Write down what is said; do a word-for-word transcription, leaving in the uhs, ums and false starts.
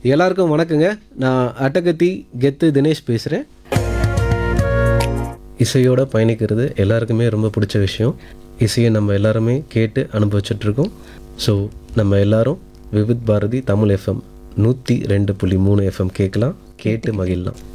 எல்லாருக்கும் வணக்கங்க. நான் அட்டகத்தி கெத்து தினேஷ் பேசுகிறேன். இசையோடு பயணிக்கிறது எல்லாருக்குமே ரொம்ப பிடிச்ச விஷயம். இசையை நம்ம எல்லாருமே கேட்டு அனுபவிச்சுட்ருக்கோம். ஸோ நம்ம எல்லாரும் விவித் பாரதி தமிழ் எஃப்எம் நூற்றி ரெண்டு புள்ளி மூணு எஃப்எம் கேட்கலாம், கேட்டு மகிழலாம்.